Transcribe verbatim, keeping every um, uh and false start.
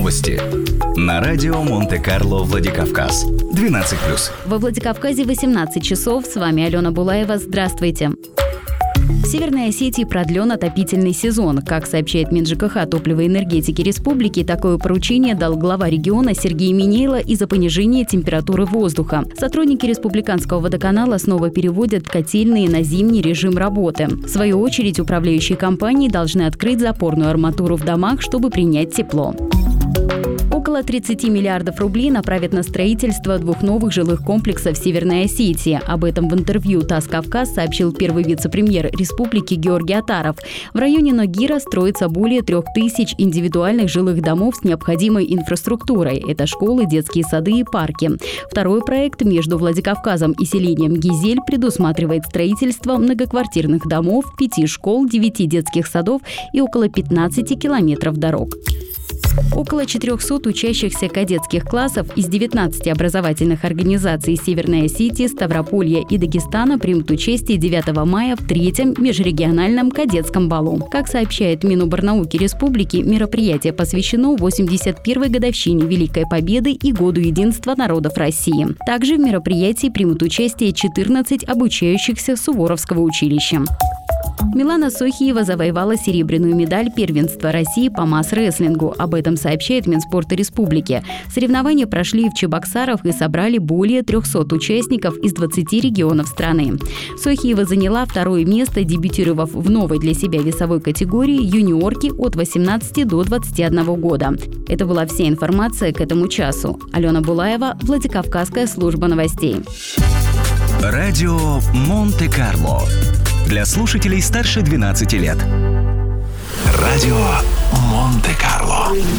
Новости. На радио Монте-Карло Владикавказ. двенадцать плюс. Во Владикавказе восемнадцать часов. С вами Алена Булаева. Здравствуйте. В Северной Осетии продлен отопительный сезон. Как сообщает МинЖКХ топливо и энергетики республики, такое поручение дал глава региона Сергей Минейло из-за понижения температуры воздуха. Сотрудники республиканского водоканала снова переводят котельные на зимний режим работы. В свою очередь, управляющие компании должны открыть запорную арматуру в домах, чтобы принять тепло. Около тридцать миллиардов рублей направят на строительство двух новых жилых комплексов в Северной Осетии. Об этом в интервью ТАСС «Кавказ» сообщил первый вице-премьер республики Георгий Атаров. В районе Ногира строится более трех тысяч индивидуальных жилых домов с необходимой инфраструктурой. Это школы, детские сады и парки. Второй проект между Владикавказом и селением Гизель предусматривает строительство многоквартирных домов, пяти школ, девяти детских садов и около пятнадцати километров дорог. Около четырехсот учащихся кадетских классов из девятнадцати образовательных организаций Северной Осетии, Ставрополья и Дагестана примут участие девятого мая в третьем межрегиональном кадетском балу. Как сообщает Миноборнауки республики, мероприятие посвящено восемьдесят первой годовщине Великой Победы и Году единства народов России. Также в мероприятии примут участие четырнадцать обучающихся Суворовского училища. Милана Сохиева завоевала серебряную медаль первенства России по масс-рестлингу. Об этом сообщает Минспорта республики. Соревнования прошли в Чебоксарах и собрали более трехсот участников из двадцати регионов страны. Сохиева заняла второе место, дебютировав в новой для себя весовой категории юниорки от восемнадцати до двадцати одного года. Это была вся информация к этому часу. Алена Булаева, Владикавказская служба новостей. Радио Монте-Карло. Для слушателей старше двенадцати лет. Радио Монте-Карло.